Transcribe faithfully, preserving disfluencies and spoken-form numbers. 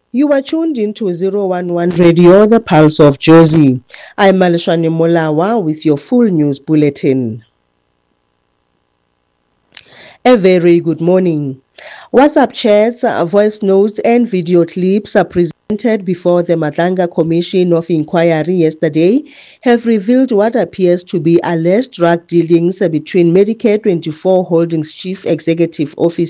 You are tuned into zero one one Radio, the Pulse of Jozi. I'm Malishani Molawa with your full news bulletin. A very good morning. WhatsApp chats, voice notes, and video clips are presented before the Madlanga Commission of Inquiry yesterday have revealed what appears to be alleged drug dealings between Medicare twenty-four Holdings Chief Executive Officer